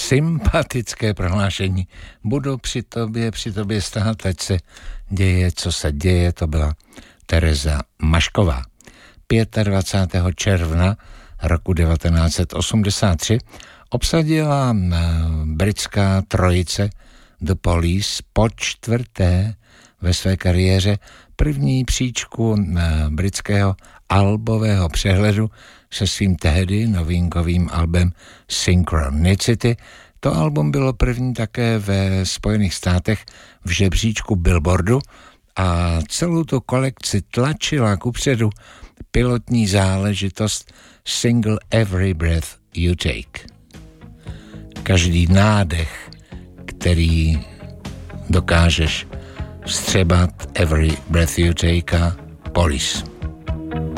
sympatické prohlášení. Budu při tobě stát, ať se děje, co se děje. To byla Tereza Mašková. 25. června roku 1983 obsadila britská trojice The Police po čtvrté ve své kariéře první příčku britského albového přehledu se svým tehdy novinkovým albem Synchronicity. To album bylo první také ve Spojených státech v žebříčku Billboardu a celou tu kolekci tlačila kupředu pilotní záležitost single Every Breath You Take. Každý nádech, který dokážeš vstřebat, Every Breath You Take a Police.